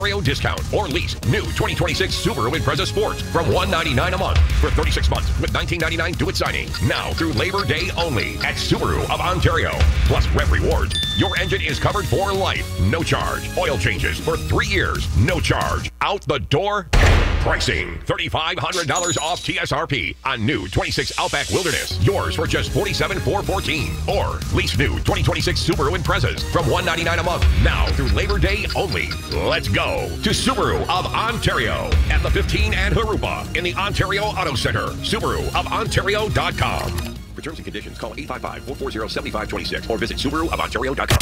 discount or lease new 2026 Subaru Impreza Sport from $199 a month for 36 months with $19.99 due at signing. Now through Labor Day only at Subaru of Ontario. Plus Rev Rewards. Your engine is covered for life. No charge. Oil changes for 3 years. No charge. Out the door. Pricing $3,500 off TSRP on new 26 Outback Wilderness. Yours for just $47,414. Or lease new 2026 Subaru Imprezas from $199 a month. Now through Labor Day only. Let's go to Subaru of Ontario at the 15 and Harupa in the Ontario Auto Center. SubaruofOntario.com. For terms and conditions, call 855-440-7526 or visit SubaruofOntario.com.